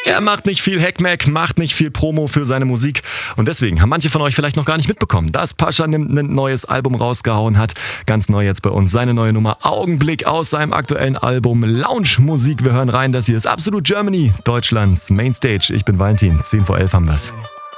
Er macht nicht viel Hackmack, macht nicht viel Promo für seine Musik und deswegen haben manche von euch vielleicht noch gar nicht mitbekommen, dass Pascha ein neues Album rausgehauen hat. Ganz neu jetzt bei uns seine neue Nummer Augenblick aus seinem aktuellen Album Lounge Musik. Wir hören rein, das hier ist Absolut Germany, Deutschlands Mainstage. Ich bin Valentin, 10 vor 11 haben wir's.